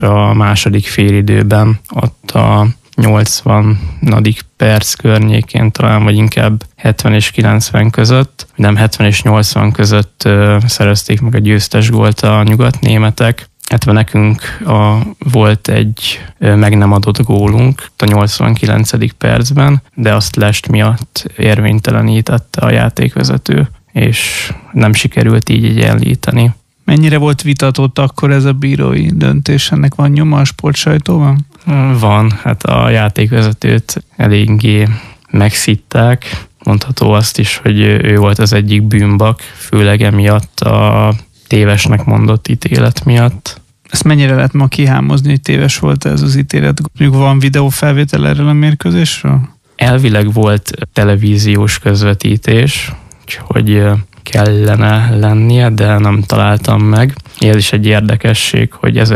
a második félidőben, ott a 80. perc környékén talán, vagy inkább 70 és 90 között, nem 70 és 80 között szerezték meg a győztes gólt a nyugatnémetek. Hát nekünk volt egy meg nem adott gólunk a 89. percben, de azt lest miatt érvénytelenítette a játékvezető, és nem sikerült így egyenlíteni. Mennyire volt vitatott akkor ez a bírói döntés? Ennek van nyoma a sportsajtóban? Van, hát a játékvezetőt eléggé megszitták. Mondható azt is, hogy ő volt az egyik bűnbak, főleg emiatt a tévesnek mondott ítélet miatt. Ezt mennyire lehet ma kihámozni, hogy téves volt ez az ítélet? Mondjuk van videófelvétel erről a mérkőzésről? Elvileg volt televíziós közvetítés, úgyhogy kellene lennie, de nem találtam meg. Ez is egy érdekesség, hogy az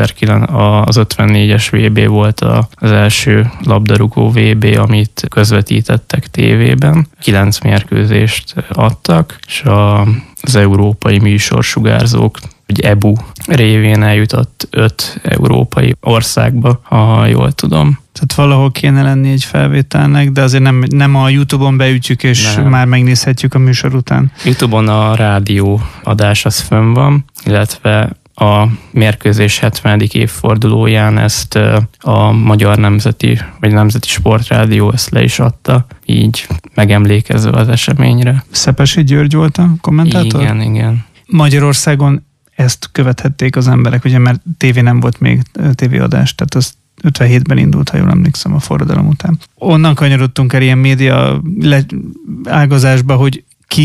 54-es VB volt az első labdarúgó VB, amit közvetítettek tévében. 9 mérkőzést adtak, és az európai műsorsugárzók, hogy EBU révén eljutott 5 európai országba, ha jól tudom. Tehát valahol kéne lenni egy felvételnek, de azért nem a YouTube-on beütjük, és már megnézhetjük a műsor után. YouTube-on a rádió adás az fönn van, illetve a mérkőzés 70. évfordulóján ezt a Magyar Nemzeti Sportrádió ezt le is adta, így megemlékezve az eseményre. Szepesi György volt a kommentátor? Igen. Magyarországon ezt követhették az emberek, ugye, mert tévé nem volt még tévéadás, tehát az 57-ben indult, ha jól emlékszem, a forradalom után. Onnan kanyarodtunk el ilyen média ágazásba, hogy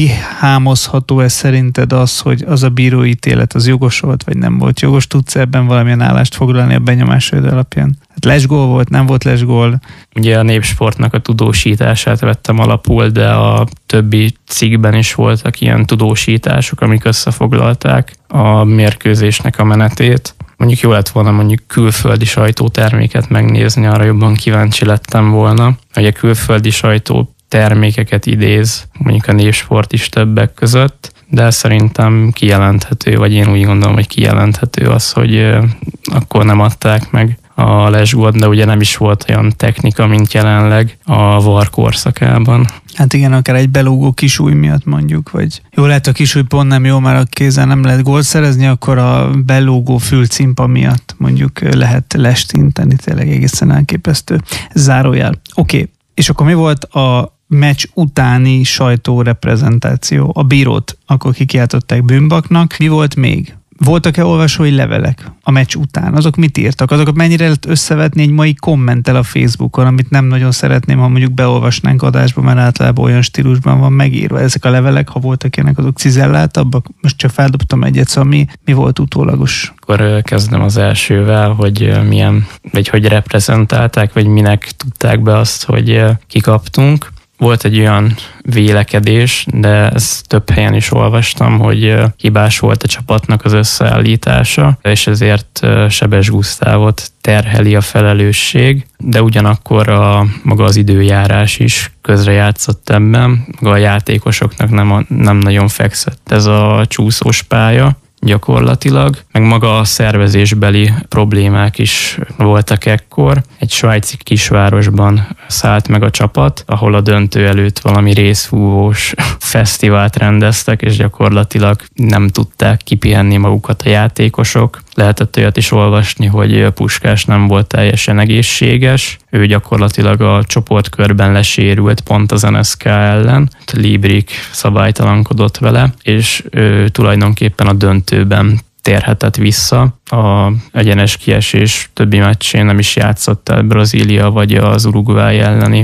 kihámozható ez szerinted az, hogy az a bírói ítélet az jogos volt, vagy nem volt jogos? Tudsz ebben valamilyen állást foglalni a benyomásaid alapján? Hát lesgól volt, nem volt lesgól? Ugye a Népsportnak a tudósítását vettem alapul, de a többi cikkben is voltak ilyen tudósítások, amik összefoglalták a mérkőzésnek a menetét. Mondjuk jó lett volna mondjuk külföldi sajtóterméket megnézni, arra jobban kíváncsi lettem volna, hogy a külföldi sajtó termékeket idéz, mondjuk a Népsport is többek között, de szerintem kijelenthető, vagy én úgy gondolom, hogy kijelenthető az, hogy akkor nem adták meg a lesgót, de ugye nem is volt olyan technika, mint jelenleg a VAR korszakában. Hát igen, akár egy belógó kisúly miatt mondjuk, vagy jó, lehet a kisúly pont nem jó, mert a kézzel nem lehet gólt szerezni, akkor a belógó fülcimpa miatt mondjuk lehet lestinteni, tényleg egészen elképesztő. Zárójel. Oké. És akkor mi volt a meccs utáni sajtóreprezentáció? A bírót akkor kikiáltották bűnbaknak. Mi volt még? Voltak-e olvasói levelek a meccs után? Azok mit írtak? Azokat mennyire lehet összevetni egy mai kommenttel a Facebookon, amit nem nagyon szeretném, ha mondjuk beolvasnánk adásba, mert általában olyan stílusban van megírva. Ezek a levelek, ha voltak ilyenek, azok cizelláltabbak? Most csak feldobtam egyet, szóval mi volt utólagos? Akkor kezdem az elsővel, hogy milyen, vagy hogy reprezentálták, vagy minek tudták be azt, hogy kikaptunk. Volt egy olyan vélekedés, de ezt több helyen is olvastam, hogy hibás volt a csapatnak az összeállítása, és ezért Sebes Gusztávot terheli a felelősség, de ugyanakkor maga az időjárás is közrejátszott ebben, maga a játékosoknak nem nagyon fekszett ez a csúszós pálya gyakorlatilag, meg maga a szervezésbeli problémák is voltak ekkor. Egy svájci kisvárosban szállt meg a csapat, ahol a döntő előtt valami részfúvós fesztivált rendeztek, és gyakorlatilag nem tudták kipihenni magukat a játékosok. Lehetett olyat is olvasni, hogy Puskás nem volt teljesen egészséges. Ő gyakorlatilag a csoportkörben lesérült pont az NSK ellen. Librik szabálytalankodott vele, és ő tulajdonképpen a döntőben térhetett vissza. A egyenes kiesés többi meccsén nem is játszott el Brazília vagy az Uruguay elleni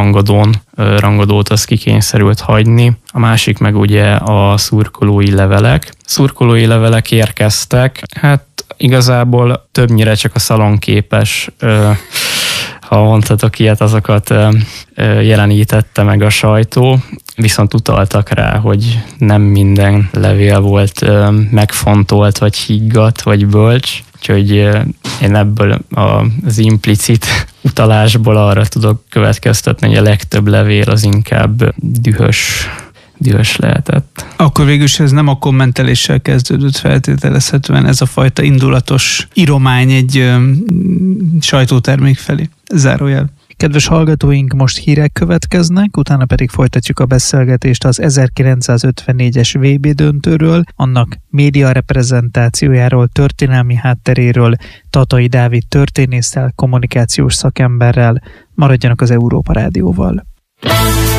rangadót az kikényszerült hagyni. A másik meg ugye a szurkolói levelek. Szurkolói levelek érkeztek, hát igazából többnyire csak a szalonképes, ha mondhatok ilyet, azokat jelenítette meg a sajtó, viszont utaltak rá, hogy nem minden levél volt megfontolt, vagy higgadt, vagy bölcs, úgyhogy én ebből az implicit utalásból arra tudok következtetni, hogy a legtöbb levél az inkább dühös dühös lehetett. Akkor végülis ez nem a kommenteléssel kezdődött feltételezhetően, ez a fajta indulatos iromány egy sajtótermék felé. Zárójel. Kedves hallgatóink, most hírek következnek, utána pedig folytatjuk a beszélgetést az 1954-es VB döntőről, annak média reprezentációjáról, történelmi hátteréről, Tatai Dávid történésszel, kommunikációs szakemberrel. Maradjanak az Európa Rádióval.